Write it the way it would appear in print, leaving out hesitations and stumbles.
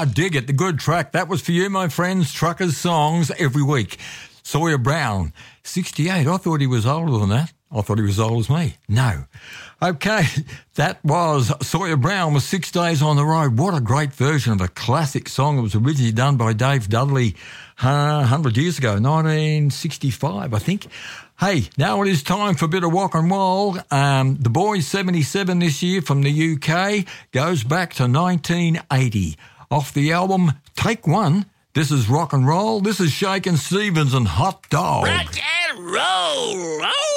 I dig it. The good track. That was for you, my friends. Truckers' songs every week. Sawyer Brown, 68. I thought he was older than that. I thought he was as old as me. No. Okay, that was Sawyer Brown with 6 Days on the Road. What a great version of a classic song. It was originally done by Dave Dudley 100 years ago, 1965, I think. Hey, now it is time for a bit of rock and roll. The Boys 77 this year from the UK goes back to 1980. Off the album Take One, this is rock and roll. This is Shakin' Stevens and Hot Dog. Rock and roll, roll.